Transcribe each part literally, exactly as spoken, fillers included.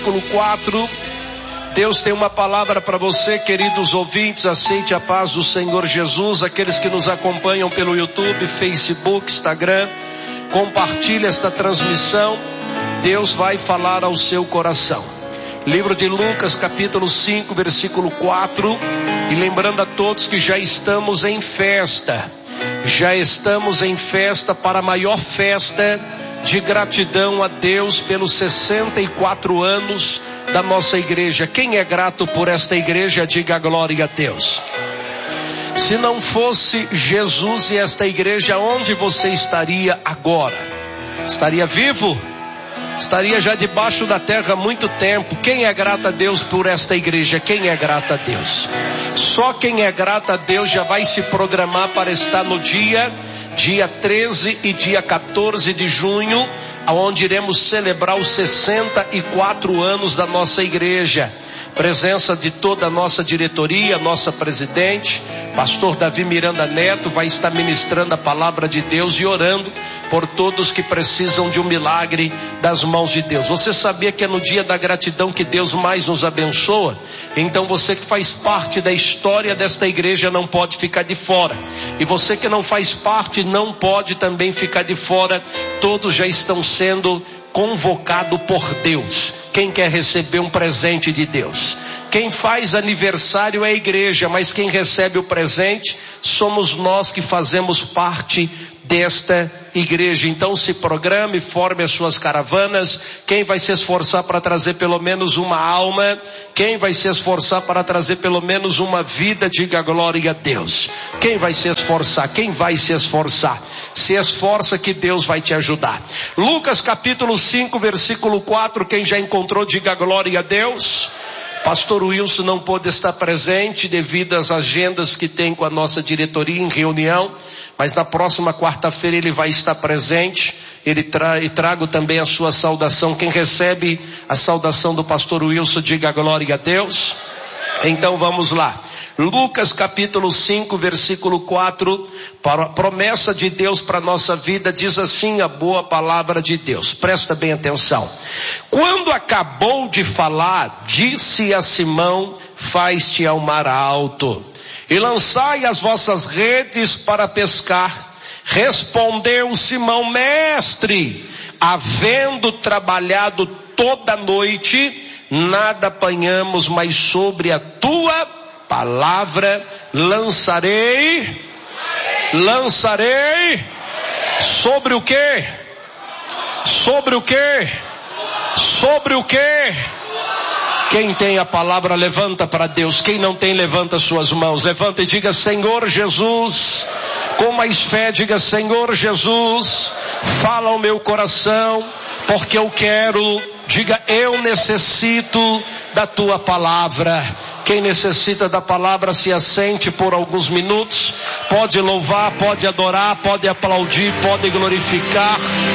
Versículo quatro, Deus tem uma palavra para você, queridos ouvintes. Aceite a paz do Senhor Jesus. Aqueles que nos acompanham pelo YouTube, Facebook, Instagram, compartilhe esta transmissão. Deus vai falar ao seu coração. Livro de Lucas, capítulo cinco, versículo quatro. E lembrando a todos que já estamos em festa, já estamos em festa para a maior festa de gratidão a Deus pelos sessenta e quatro anos da nossa igreja. Quem é grato por esta igreja, diga glória a Deus. Se não fosse Jesus e esta igreja, onde você estaria agora? Estaria vivo? Estaria já debaixo da terra há muito tempo. Quem é grato a Deus por esta igreja? Quem é grato a Deus? Só quem é grato a Deus já vai se programar para estar no dia Dia treze e dia quatorze de junho, onde iremos celebrar os sessenta e quatro anos da nossa igreja. Presença de toda a nossa diretoria, nossa presidente, pastor Davi Miranda Neto, vai estar ministrando a palavra de Deus e orando por todos que precisam de um milagre das mãos de Deus. Você sabia que é no dia da gratidão que Deus mais nos abençoa? Então você que faz parte da história desta igreja não pode ficar de fora. E você que não faz parte não pode também ficar de fora. Todos já estão sendo convocado por Deus. Quem quer receber um presente de Deus? Quem faz aniversário é a igreja, mas quem recebe o presente somos nós que fazemos parte desta igreja. Então se programe, forme as suas caravanas. Quem vai se esforçar para trazer pelo menos uma alma? Quem vai se esforçar para trazer pelo menos uma vida? Diga glória a Deus. Quem vai se esforçar? Quem vai se esforçar? Se esforça que Deus vai te ajudar. Lucas capítulo cinco, versículo quatro, quem já encontrou, diga glória a Deus. Pastor Wilson não pôde estar presente devido às agendas que tem com a nossa diretoria em reunião, mas na próxima quarta-feira ele vai estar presente. Ele tra- e trago também a sua saudação. Quem recebe a saudação do pastor Wilson, diga glória a Deus. Então vamos lá. Lucas capítulo cinco, versículo quatro, para a promessa de Deus para a nossa vida, diz assim a boa palavra de Deus. Presta bem atenção. Quando acabou de falar, disse a Simão: faz-te ao mar alto e lançai as vossas redes para pescar. Respondeu Simão: mestre, havendo trabalhado toda a noite, nada apanhamos, mas sobre a tua palavra lançarei, lançarei, sobre o quê? Sobre o quê? Sobre o quê? Quem tem a palavra levanta para Deus. Quem não tem, levanta suas mãos. Levanta e diga: Senhor Jesus. Com mais fé, diga: Senhor Jesus, fala ao meu coração, porque eu quero. Diga: eu necessito da tua palavra. Quem necessita da palavra se assente por alguns minutos. Pode louvar, pode adorar, pode aplaudir, pode glorificar,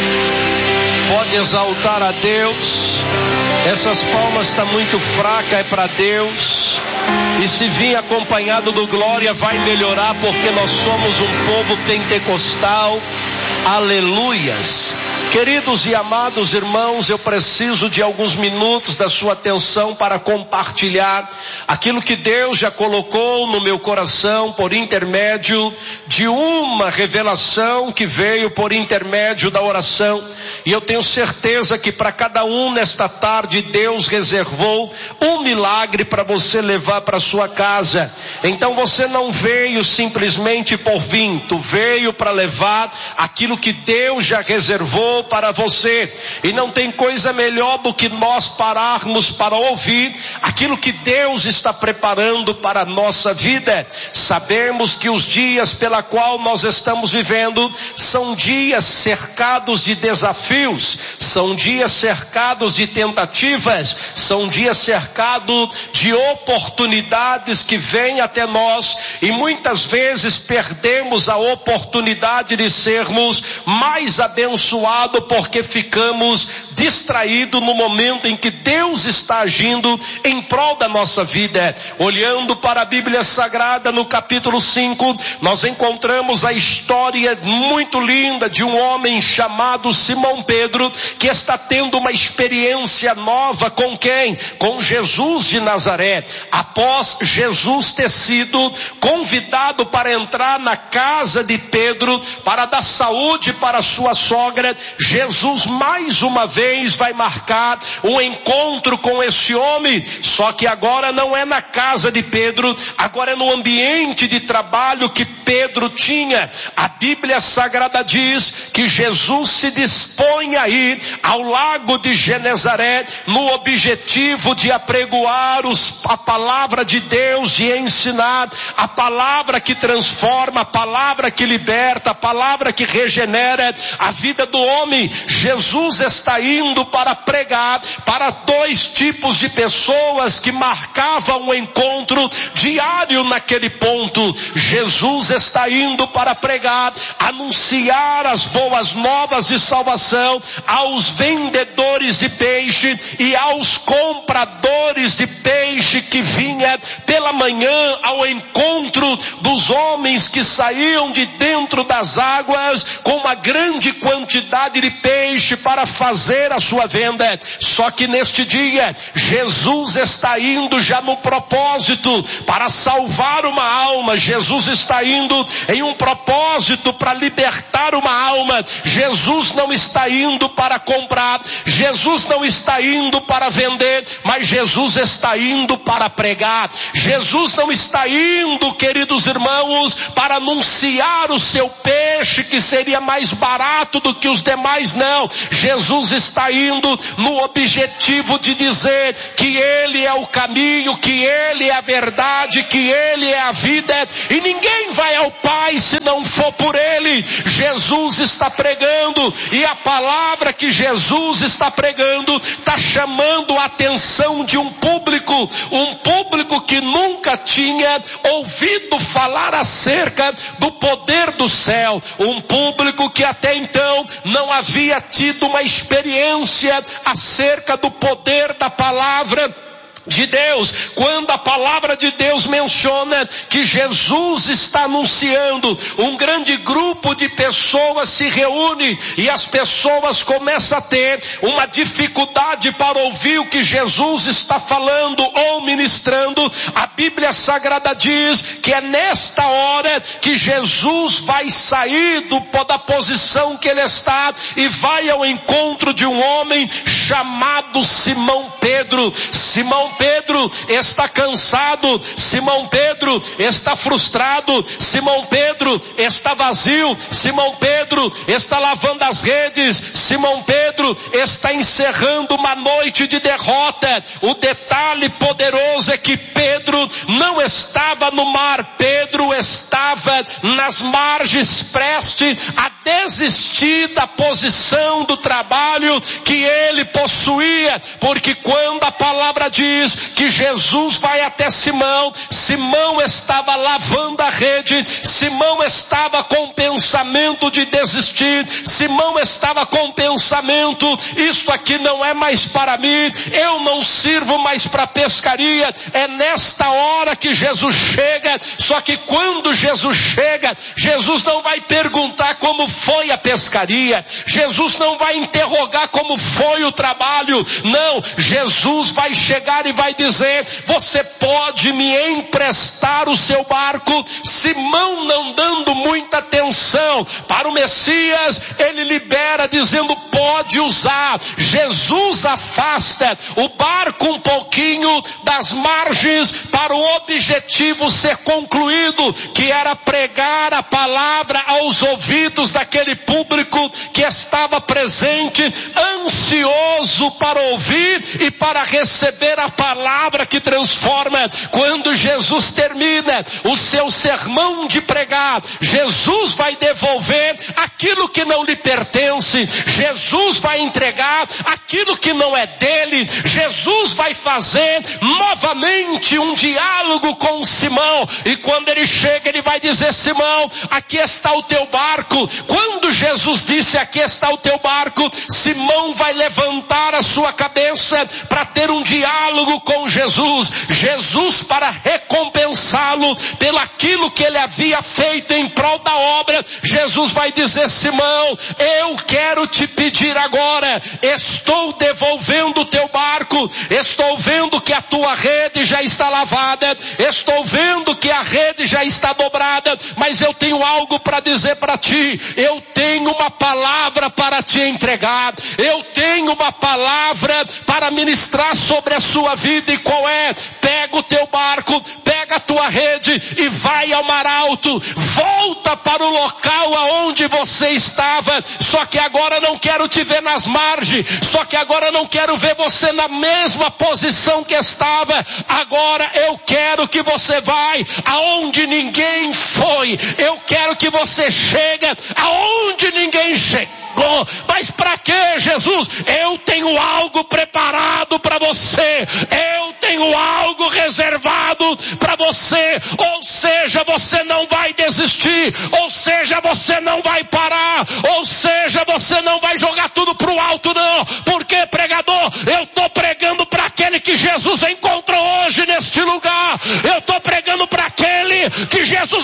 pode exaltar a Deus. Essas palmas estão muito fracas, é para Deus. E se vir acompanhado do glória, vai melhorar, porque nós somos um povo pentecostal. Aleluias. Queridos e amados irmãos, eu preciso de alguns minutos da sua atenção para compartilhar aquilo que Deus já colocou no meu coração por intermédio de uma revelação que veio por intermédio da oração. E eu tenho certeza que para cada um nesta tarde Deus reservou um milagre para você levar para sua casa. Então você não veio simplesmente por vir, tu veio para levar aquilo que Deus já reservou para você. E não tem coisa melhor do que nós pararmos para ouvir aquilo que Deus está preparando para a nossa vida. Sabemos que os dias pela qual nós estamos vivendo são dias cercados de desafios, são dias cercados de tentativas, são dias cercados de oportunidades que vêm até nós, e muitas vezes perdemos a oportunidade de sermos mais abençoado porque ficamos distraídos no momento em que Deus está agindo em prol da nossa vida. Olhando para a Bíblia Sagrada no capítulo cinco, nós encontramos a história muito linda de um homem chamado Simão Pedro, que está tendo uma experiência nova com quem? Com Jesus de Nazaré. Após Jesus ter sido convidado para entrar na casa de Pedro, para dar saúde para sua sogra, Jesus mais uma vez vai marcar um encontro com esse homem, só que agora não é na casa de Pedro, agora é no ambiente de trabalho que Pedro tinha. A Bíblia Sagrada diz que Jesus se dispõe a ir ao lago de Genezaré no objetivo de apregoar os, a palavra de Deus e ensinar a palavra que transforma, a palavra que liberta, a palavra que regenera a vida do homem. Jesus está indo para pregar para dois tipos de pessoas que marcavam um encontro diário naquele ponto. Jesus está indo para pregar, anunciar as boas novas de salvação aos vendedores de peixe e aos compradores de peixe que vinha pela manhã ao encontro dos homens que saíam de dentro das águas com uma grande quantidade de peixe para fazer a sua venda. Só que neste dia Jesus está indo já no propósito para salvar uma alma. Jesus está indo em um propósito para libertar uma alma. Jesus não está indo para comprar, Jesus não está indo para vender, mas Jesus está indo para pregar. Jesus não está indo, queridos irmãos, para anunciar o seu peixe que seria mais barato do que os demais, não. Jesus está indo no objetivo de dizer que Ele é o caminho, que Ele é a verdade, que Ele é a vida, e ninguém vai ao Pai se não for por Ele. Jesus está pregando, e a palavra que Jesus está pregando está chamando a atenção de um público, um público que nunca tinha ouvido falar acerca do poder do céu, um público que até então não havia tido uma experiência acerca do poder da palavra de Deus. Quando a palavra de Deus menciona que Jesus está anunciando, um grande grupo de pessoas se reúne e as pessoas começam a ter uma dificuldade para ouvir o que Jesus está falando ou ministrando. A Bíblia Sagrada diz que é nesta hora que Jesus vai sair do, da posição que ele está e vai ao encontro de um homem chamado Simão Pedro. Simão Pedro está cansado, Simão Pedro está frustrado, Simão Pedro está vazio, Simão Pedro está lavando as redes, Simão Pedro está encerrando uma noite de derrota. O detalhe poderoso é que Pedro não estava no mar, Pedro estava nas margens, preste a desistir da posição do trabalho que ele possuía, porque quando a palavra diz que Jesus vai até Simão, Simão estava lavando a rede, Simão estava com pensamento de desistir, Simão estava com pensamento, isto aqui não é mais para mim, eu não sirvo mais para pescaria. É nesta hora que Jesus chega, só que quando Jesus chega, Jesus não vai perguntar como foi a pescaria, Jesus não vai interrogar como foi o trabalho, não, Jesus vai chegar e vai dizer: você pode me emprestar o seu barco? Simão, não dando muita atenção para o Messias, ele libera dizendo: pode usar. Jesus afasta o barco um pouquinho das margens para o objetivo ser concluído, que era pregar a palavra aos ouvidos daquele público que estava presente, ansioso para ouvir e para receber a palavra que transforma. Quando Jesus termina o seu sermão de pregar, Jesus vai devolver aquilo que não lhe pertence. Jesus vai entregar aquilo que não é dele. Jesus vai fazer novamente um diálogo com Simão. E quando ele chega, ele vai dizer: Simão, aqui está o teu barco. Quando Jesus disse: aqui está o teu barco, Simão vai levantar a sua cabeça para ter um diálogo com Jesus. Jesus, para recompensá-lo pelo aquilo que ele havia feito em prol da obra, Jesus vai dizer: Simão, eu quero te pedir agora, estou devolvendo o teu barco, estou vendo que a tua rede já está lavada, estou vendo que a rede já está dobrada, mas eu tenho algo para dizer para ti. Eu tenho uma palavra para te entregar, eu tenho uma palavra para ministrar sobre a sua vida. E qual é? Pega o teu barco, pega a tua rede e vai ao mar alto, volta para o local aonde você estava, só que agora não quero te ver nas margens, só que agora não quero ver você na mesma posição que estava, agora eu quero que você vai aonde ninguém foi, eu quero que você chegue aonde ninguém chegou. Mas para que, Jesus? Eu tenho algo preparado para você, eu tenho algo reservado para você. Ou seja, você não vai desistir, ou seja, você não vai parar, ou seja, você não vai jogar tudo para o alto, não. Porque, pregador, eu estou pregando para aquele que Jesus encontrou hoje neste lugar, eu estou pregando para aquele que Jesus